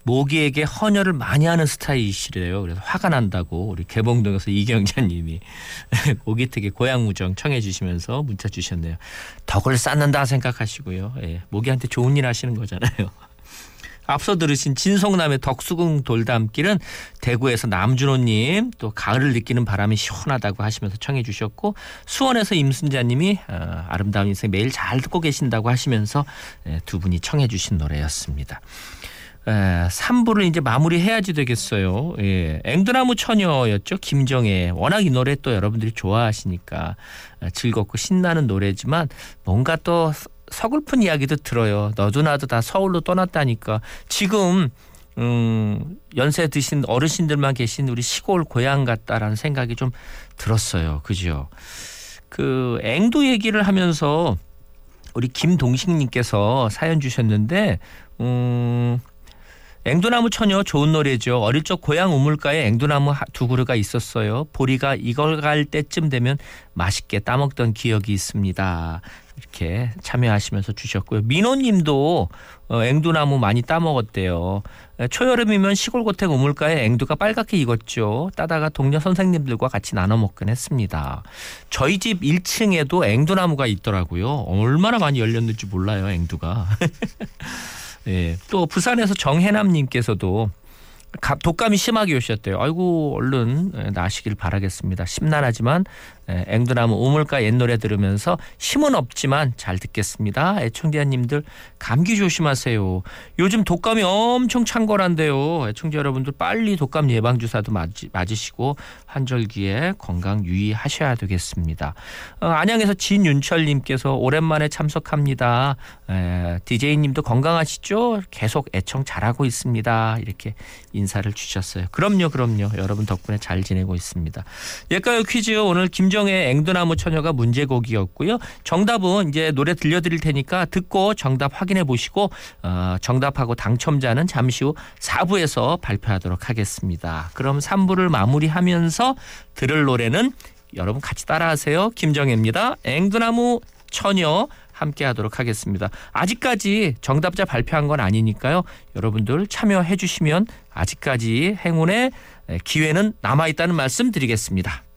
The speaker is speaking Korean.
모기에게 헌혈을 많이 하는 스타일이시래요. 그래서 화가 난다고 우리 개봉동에서 이경자님이 모기특의 고향무정 청해 주시면서 문자 주셨네요. 덕을 쌓는다 생각하시고요. 예, 모기한테 좋은 일 하시는 거잖아요. 앞서 들으신 진송남의 덕수궁 돌담길은 대구에서 남준호님, 또 가을을 느끼는 바람이 시원하다고 하시면서 청해 주셨고, 수원에서 임순자님이 아름다운 인생 매일 잘 듣고 계신다고 하시면서 두 분이 청해 주신 노래였습니다. 3부를 이제 마무리해야지 되겠어요. 예, 앵두나무 처녀였죠. 김정혜. 워낙 이 노래 또 여러분들이 좋아하시니까 즐겁고 신나는 노래지만 뭔가 또 서글픈 이야기도 들어요. 너도 나도 다 서울로 떠났다니까. 지금 연세 드신 어르신들만 계신 우리 시골 고향 같다라는 생각이 좀 들었어요. 그죠? 그 앵두 얘기를 하면서 우리 김동식님께서 사연 주셨는데 앵두나무 처녀 좋은 노래죠. 어릴 적 고향 우물가에 앵두나무 두 그루가 있었어요. 보리가 익어갈 때쯤 되면 맛있게 따먹던 기억이 있습니다. 이렇게 참여하시면서 주셨고요. 민호님도 앵두나무 많이 따먹었대요. 초여름이면 시골 고택 우물가에 앵두가 빨갛게 익었죠. 따다가 동료 선생님들과 같이 나눠 먹긴 했습니다. 저희 집 1층에도 앵두나무가 있더라고요. 얼마나 많이 열렸는지 몰라요, 앵두가. 예, 또 부산에서 정혜남님께서도 독감이 심하게 오셨대요. 아이고 얼른 나시길 바라겠습니다. 심란하지만 앵두나무 우물가 옛 노래 들으면서 힘은 없지만 잘 듣겠습니다. 애청자님들 감기 조심하세요. 요즘 독감이 엄청 창궐한데요. 애청자 여러분들 빨리 독감 예방주사도 맞으시고 환절기에 건강 유의하셔야 되겠습니다. 안양에서 진윤철님께서 오랜만에 참석합니다. DJ님도 건강하시죠? 계속 애청 잘하고 있습니다. 이렇게 인사를 주셨어요. 그럼요. 여러분 덕분에 잘 지내고 있습니다. 예가요 퀴즈 오늘 김정의 앵두나무 처녀가 문제곡이었고요. 정답은 이제 노래 들려드릴 테니까 듣고 정답 확인해 보시고 정답하고 당첨자는 잠시 후 4부에서 발표하도록 하겠습니다. 그럼 3부를 마무리하면서 들을 노래는 여러분 같이 따라하세요. 김정혜입니다. 앵두나무 처녀 함께 하도록 하겠습니다. 아직까지 정답자 발표한 건 아니니까요. 여러분들 참여해 주시면 아직까지 행운의 기회는 남아있다는 말씀 드리겠습니다.